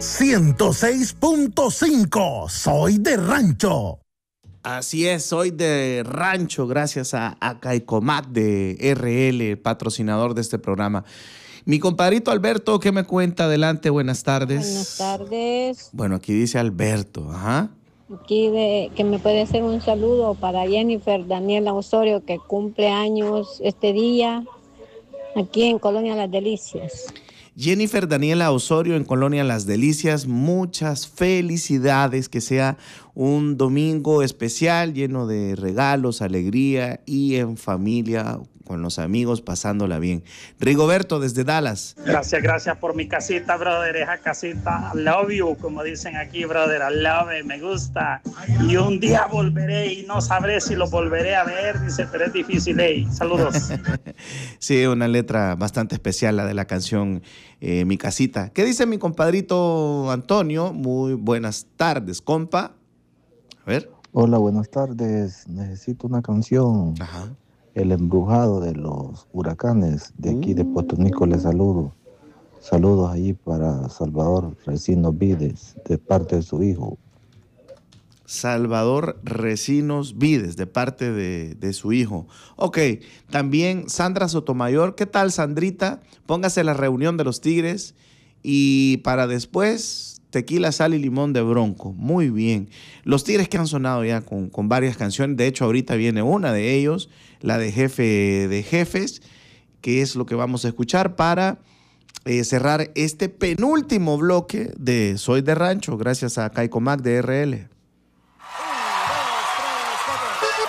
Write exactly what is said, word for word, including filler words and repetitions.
ciento seis punto cinco. Soy de Rancho. Así es, soy de Rancho, gracias a, a Caicomac de R L, patrocinador de este programa. Mi compadrito Alberto, ¿qué me cuenta? Adelante, buenas tardes. Buenas tardes. Bueno, aquí dice Alberto, ajá. Aquí de que me puede hacer un saludo para Jennifer Daniela Osorio, que cumple años este día, aquí en Colonia Las Delicias. Jennifer Daniela Osorio en Colonia Las Delicias, muchas felicidades, que sea un domingo especial lleno de regalos, alegría y en familia, con los amigos, pasándola bien. Rigoberto desde Dallas. Gracias, gracias por mi casita, brother, esa casita, I love you, como dicen aquí, brother, I love it, me gusta, y un día volveré y no sabré si lo volveré a ver, dice, pero es difícil, hey, saludos. Sí, una letra bastante especial, la de la canción eh, Mi Casita. ¿Qué dice mi compadrito Antonio? Muy buenas tardes, compa. A ver. Hola, buenas tardes. Necesito una canción. Ajá. El embrujado de los huracanes. De aquí de Puerto Rico les saludo. Saludos ahí para Salvador Recinos Vides, de parte de su hijo. Salvador Recinos Vides, de parte de, de su hijo. Ok, también Sandra Sotomayor. ¿Qué tal, Sandrita? Póngase la reunión de los Tigres. Y para después, Tequila, Sal y Limón de Bronco. Muy bien. Los Tigres que han sonado ya con, con varias canciones. De hecho, ahorita viene una de ellos, la de Jefe de Jefes, que es lo que vamos a escuchar para eh, cerrar este penúltimo bloque de Soy de Rancho, gracias a Caicomac de R L.